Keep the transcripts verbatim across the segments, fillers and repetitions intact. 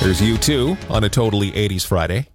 There's U two on a totally eighties Friday.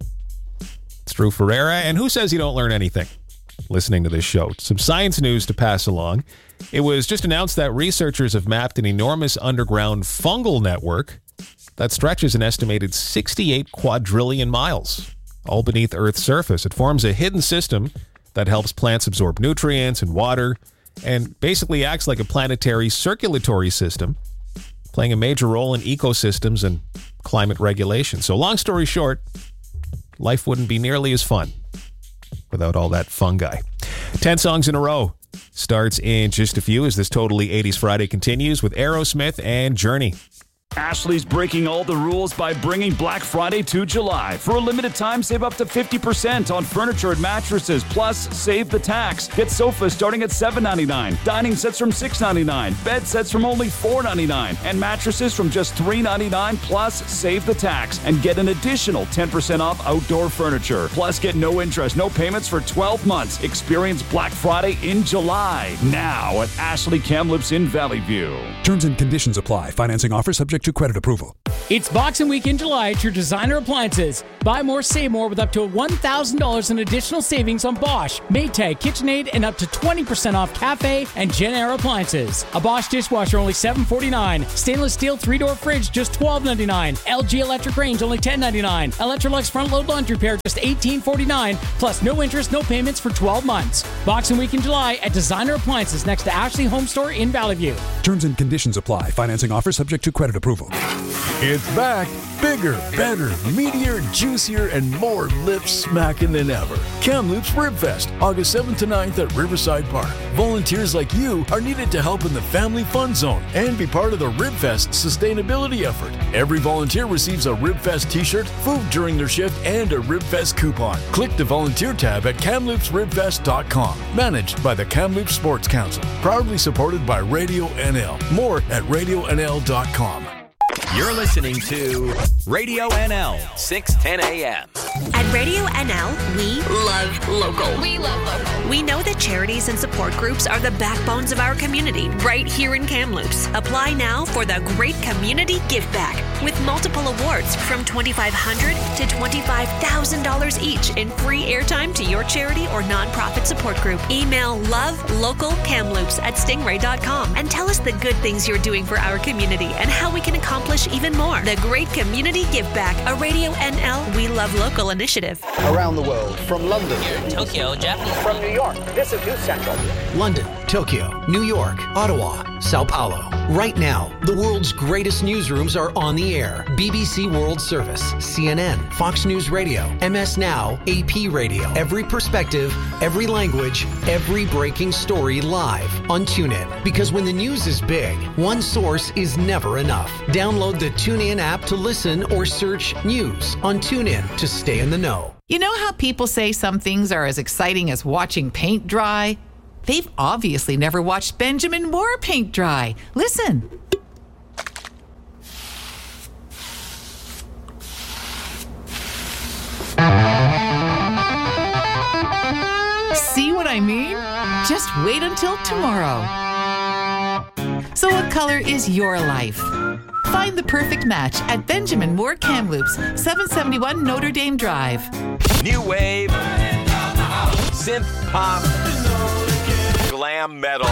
It's Drew Ferreira, and who says you don't learn anything listening to this show? Some science news to pass along. It was just announced that researchers have mapped an enormous underground fungal network that stretches an estimated sixty-eight quadrillion miles, all beneath Earth's surface. It forms a hidden system that helps plants absorb nutrients and water, and basically acts like a planetary circulatory system, playing a major role in ecosystems and climate regulation. So long story short, life wouldn't be nearly as fun without all that fungi. Ten songs in a row starts in just a few as this Totally eighties Friday continues with Aerosmith and Journey. Ashley's breaking all the rules by bringing Black Friday to July. For a limited time, save up to fifty percent on furniture and mattresses, plus save the tax. Get sofas starting at seven ninety-nine, dining sets from six ninety-nine, bed sets from only four ninety-nine, and mattresses from just three ninety-nine, plus save the tax and get an additional ten percent off outdoor furniture. Plus get no interest, no payments for twelve months. Experience Black Friday in July, now at Ashley Kamloops in Valley View. Terms and conditions apply. Financing offer subject to credit approval. It's Boxing Week in July at your Designer Appliances. Buy more, save more with up to one thousand dollars in additional savings on Bosch, Maytag, KitchenAid, and up to twenty percent off Cafe and Genair appliances. A Bosch dishwasher only seven forty-nine. Stainless steel three-door fridge just twelve ninety-nine. L G electric range only ten ninety-nine. Electrolux front-load laundry pair just eighteen forty-nine. Plus no interest, no payments for twelve months. Boxing Week in July at Designer Appliances next to Ashley Home Store in Valley View. Terms and conditions apply. Financing offer subject to credit approval. It's back. Bigger, better, meatier, juicier, and more lip-smacking than ever. Kamloops Ribfest, August seventh to ninth at Riverside Park. Volunteers like you are needed to help in the Family Fun Zone and be part of the Ribfest sustainability effort. Every volunteer receives a Ribfest t-shirt, food during their shift, and a Ribfest coupon. Click the volunteer tab at kamloops ribfest dot com. Managed by the Kamloops Sports Council. Proudly supported by Radio N L. More at radio n l dot com. You're listening to Radio N L, six ten a.m. At Radio N L, we love local. We love local. We know that charities and support groups are the backbones of our community right here in Kamloops. Apply now for the Great Community Give Back with multiple awards from twenty-five hundred dollars to twenty-five thousand dollars each in free airtime to your charity or nonprofit support group. Email lovelocalkamloops at stingray dot com and tell us the good things you're doing for our community and how we can accomplish even more. The Great Community Give Back, a Radio N L We Love Local initiative. Around the world, from London, Tokyo, Japan, from New York, this is News Central. London, Tokyo, New York, Ottawa, Sao Paulo. Right now, the world's greatest newsrooms are on the air. B B C World Service, C N N, Fox News Radio, M S Now, A P Radio. Every perspective, every language, every breaking story live on TuneIn. Because when the news is big, one source is never enough. Download the TuneIn app to listen or search news on TuneIn to stay in the know. You know how people say some things are as exciting as watching paint dry? They've obviously never watched Benjamin Moore paint dry. Listen. See what I mean? Just wait until tomorrow. So what color is your life? Find the perfect match at Benjamin Moore Kamloops, seven seventy-one Notre Dame Drive. New wave, synth pop, glam metal.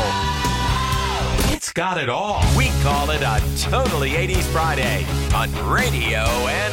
It's got it all. We call it a Totally eighties Friday on Radio N L.